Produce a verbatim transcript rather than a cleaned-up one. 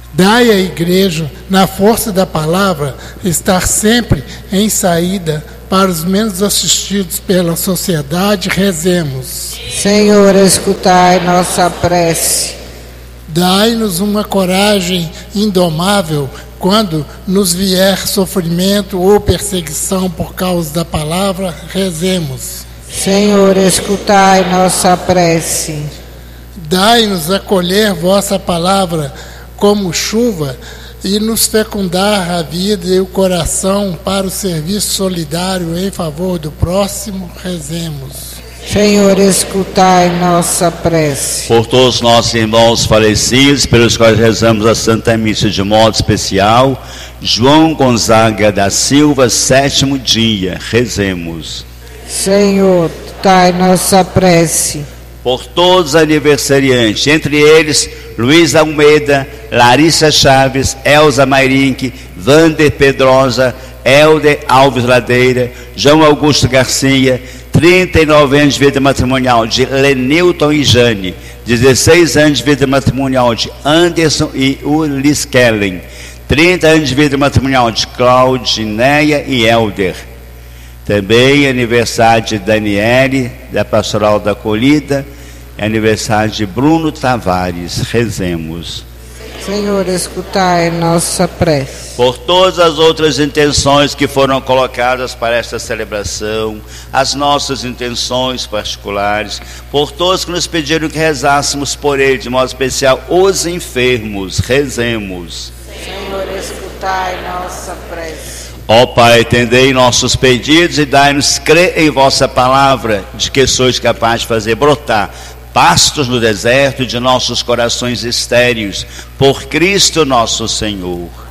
Dai à igreja, na força da palavra, estar sempre em saída para os menos assistidos pela sociedade. Rezemos. Senhor, escutai nossa prece. Dai-nos uma coragem indomável quando nos vier sofrimento ou perseguição por causa da palavra. Rezemos. Senhor, escutai nossa prece. Dai-nos acolher vossa palavra como chuva e nos fecundar a vida e o coração para o serviço solidário em favor do próximo. Rezemos. Senhor, escutai nossa prece. Por todos os nossos irmãos falecidos, pelos quais rezamos a Santa Missa de modo especial, João Gonzaga da Silva, sétimo dia, rezemos. Senhor, escutai nossa prece. Por todos os aniversariantes, entre eles Luiz Almeida, Larissa Chaves, Elza Mairink, Vander Pedrosa, Helder Alves Ladeira, João Augusto Garcia, trinta e nove anos de vida matrimonial de Lenilton e Jane, dezesseis anos de vida matrimonial de Anderson e Ulis Kellen, trinta anos de vida matrimonial de Claudineia e Helder. Também aniversário de Daniele, da Pastoral da Acolhida, aniversário de Bruno Tavares. Rezemos. Senhor, escutai nossa prece. Por todas as outras intenções que foram colocadas para esta celebração, as nossas intenções particulares, por todos que nos pediram que rezássemos por ele, de modo especial os enfermos, rezemos. Senhor, escutai nossa prece. Ó Pai, atendei nossos pedidos e dai-nos crer em vossa palavra, de que sois capazes de fazer brotar pastos no deserto de nossos corações estéreos, por Cristo nosso Senhor.